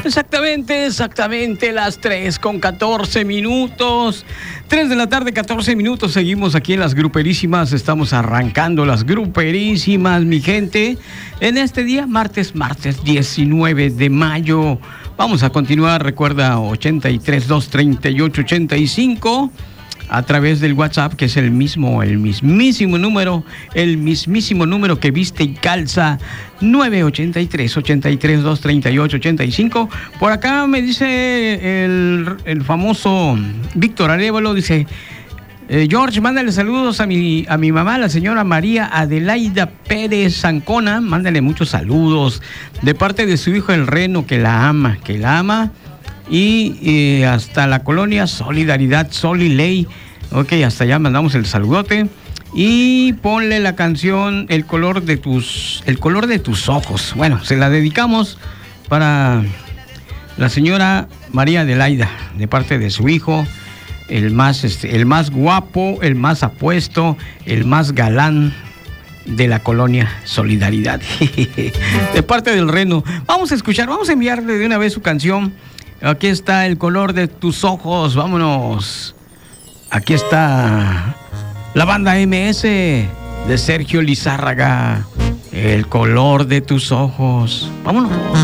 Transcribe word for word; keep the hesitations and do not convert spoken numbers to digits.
Exactamente, exactamente las tres con catorce minutos. tres de la tarde, catorce minutos. Seguimos aquí en las gruperísimas. Estamos arrancando las gruperísimas, mi gente. En este día, martes, martes diecinueve de mayo. Vamos a continuar. Recuerda, ochenta y tres, dos treinta y ocho, ochenta y cinco. A través del WhatsApp, que es el mismo, el mismísimo número, el mismísimo número que viste y calza, nueve ochenta y tres, ochenta y tres, dos treinta y ocho, ochenta y cinco. Por acá me dice el, el famoso Víctor Arévalo, dice, eh, George, mándale saludos a mi, a mi mamá, la señora María Adelaida Pérez Ancona, mándale muchos saludos de parte de su hijo el Reno, que la ama, que la ama. Y eh, hasta la colonia Solidaridad, Soliley. Ok, hasta allá mandamos el saludote. Y ponle la canción El color de tus, el color de tus ojos. Bueno, se la dedicamos para la señora María Adelaida, de parte de su hijo, el más, este, el más guapo, el más apuesto, el más galán de la colonia Solidaridad. De parte del Reno. Vamos a escuchar, vamos a enviarle de una vez su canción. Aquí está El color de tus ojos, vámonos. Aquí está la banda M S de Sergio Lizárraga. El color de tus ojos, vámonos.